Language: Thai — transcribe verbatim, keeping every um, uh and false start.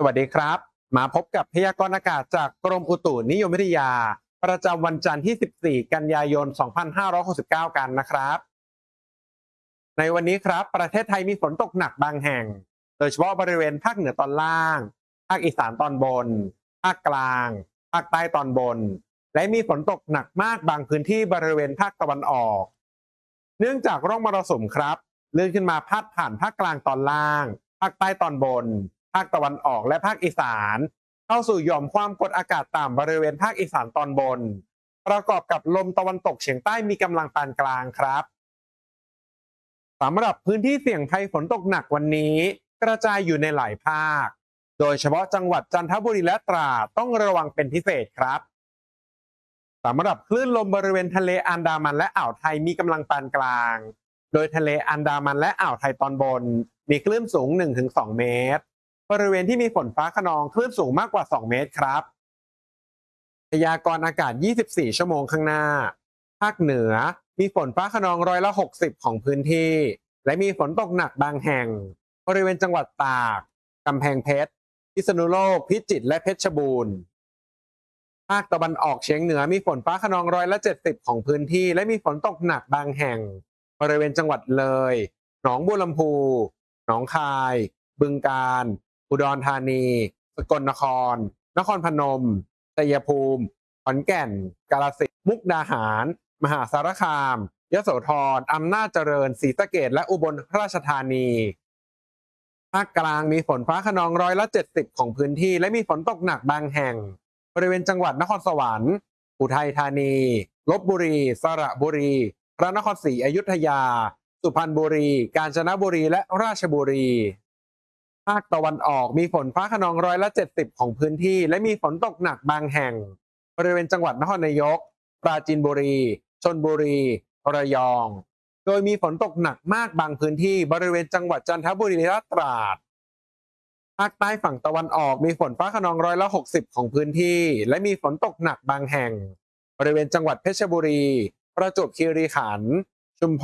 วัสดีครับมาพบกับพยากรณ์อากาศจากกรมอุตุนิยมวิทยาประจำวันจันทร์ที่ สิบสี่ กันยายน สองพันห้าร้อยหกสิบเก้า กันนะครับในวันนี้ครับประเทศไทยมีฝนตกหนักบางแห่งโดยเฉพาะบริเวณภาคเหนือตอนล่างภาคอีสานตอนบนภาคกลางภาคใต้ตอนบนและมีฝนตกหนักมากบางพื้นที่บริเวณภาคตะวันออกเนื่องจากร่องมรสุมครับเลื่อนขึ้นมาพาดผ่านภาคกลางตอนล่างภาคใต้ตอนบนภาคตะวันออกและภาคอีสานเข้าสู่หย่อมความกดอากาศต่ำบริเวณภาคอีสานตอนบนประกอบกับลมตะวันตกเฉียงใต้มีกำลังปานกลางครับสำหรับพื้นที่เสี่ยงภัยฝนตกหนักวันนี้กระจายอยู่ในหลายภาคโดยเฉพาะจังหวัดจันทบุรีและตราดต้องระวังเป็นพิเศษครับสำหรับคลื่นลมบริเวณทะเลอันดามันและอ่าวไทยมีกำลังปานกลางโดยทะเลอันดามันและอ่าวไทยตอนบนมีคลื่นสูง หนึ่งถึงสอง เมตรบริเวณที่มีฝนฟ้าคะนองคลื่นสูงมากกว่าสองเมตรครับพยากรณ์อากาศยี่สิบสี่ชั่วโมงข้างหน้าภาคเหนือมีฝนฟ้าคะนองร้อยละหกสิบของพื้นที่และมีฝนตกหนักบางแห่งบริเวณจังหวัดตากกำแพงเพชรพิษณุโลกพิจิตรและเพชรบูรณ์ภาคตะวันออกเฉียงเหนือมีฝนฟ้าคะนองร้อยละเจ็ดสิบของพื้นที่และมีฝนตกหนักบางแห่งบริเวณจังหวัดเลยหนองบัวลำพูหนองคายบึงกาฬอุดรธานีสกลนครนครพนมชัยภูมิขอนแก่นกาฬสินธุ์มุกดาหารมหาสารคามยโสธรอำนาจเจริญศรีสะเกษและอุบลราชธานีภาคกลางมีฝนฟ้าคะนองร้อยละเจ็ดสิบของพื้นที่และมีฝนตกหนักบางแห่งบริเวณจังหวัดนครสวรรค์อุทัยธานีลบบุรีสระบุรีพระนครศรีอยุธยาสุพรรณบุรีกาญจนบุรีและราชบุรีภาคตะวันออกมีฝนฟ้าคะนองร้อยละเจ็ดสิบของพื้นที่และมีฝนตกหนักบางแห่งบริเวณจังหวัดนครนายกปราจีนบุรีชลบุรีระยองโดยมีฝนตกหนักมากบางพื้นที่บริเวณจังหวัดจันทบุรีและตราดภาคใต้ฝั่งตะวันออกมีฝนฟ้าคะนองร้อยละหกสิบของพื้นที่และมีฝนตกหนักบางแห่งบริเวณจังหวัดเพชรบุรีประจวบคีรีขันธ์